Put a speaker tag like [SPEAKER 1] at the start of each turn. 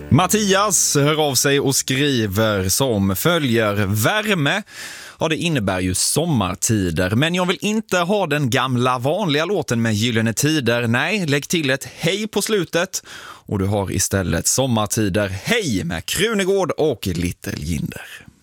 [SPEAKER 1] Mattias hör av sig och skriver som följer: värme. Ja, det innebär ju sommartider, men jag vill inte ha den gamla vanliga låten med Gyllene Tider. Nej, lägg till ett hej på slutet och du har istället Sommartider. Hej med Krunegård och Little Jinder.